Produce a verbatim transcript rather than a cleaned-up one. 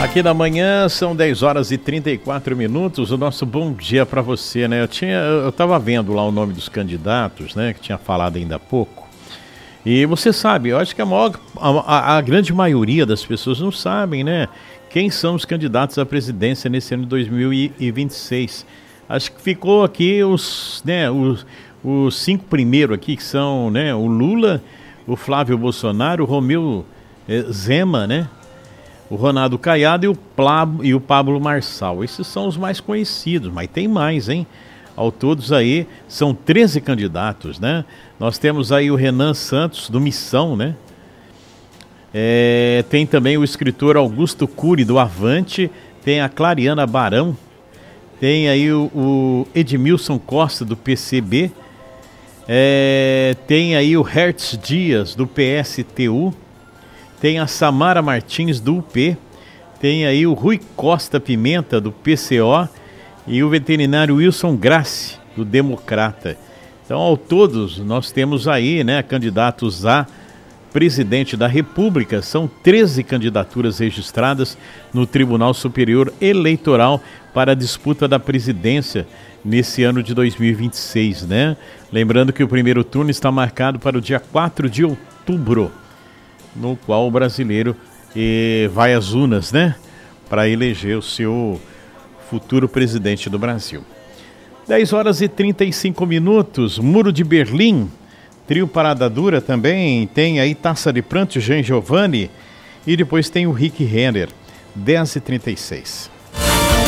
Aqui na manhã são dez horas e trinta e quatro minutos, o nosso bom dia para você, né? Eu tinha, eu estava vendo lá o nome dos candidatos, né? Que tinha falado ainda há pouco. E você sabe, eu acho que a, maior, a, a grande maioria das pessoas não sabem, né? Quem são os candidatos à presidência nesse ano de dois mil e vinte e seis. Acho que ficou aqui os, né, os, os cinco primeiros aqui, que são, né, o Lula, o Flávio Bolsonaro, o Romeu eh, Zema, né? O Ronaldo Caiado e o, Pablo, e o Pablo Marçal. Esses são os mais conhecidos, mas tem mais, hein? Ao todos aí, são treze candidatos, né? Nós temos aí o Renan Santos, do Missão, né? É, tem também o escritor Augusto Cury, do Avante. Tem a Clariana Barão. Tem aí o, o Edmilson Costa, do P C B. É, tem aí o Hertz Dias, do P S T U. Tem a Samara Martins, do U P, tem aí o Rui Costa Pimenta, do P C O, e o veterinário Wilson Grassi, do Democrata. Então, ao todos, nós temos aí, né, candidatos a presidente da República. São treze candidaturas registradas no Tribunal Superior Eleitoral para a disputa da presidência nesse ano de dois mil e vinte e seis, né? Lembrando que o primeiro turno está marcado para o dia quatro de outubro. No qual o brasileiro eh, vai às urnas, né, para eleger o seu futuro presidente do Brasil. dez horas e trinta e cinco minutos, Muro de Berlim, trio Parada Dura também, tem aí Taça de Pranto, Jean Giovanni, e depois tem o Rick Renner, dez e trinta e seis.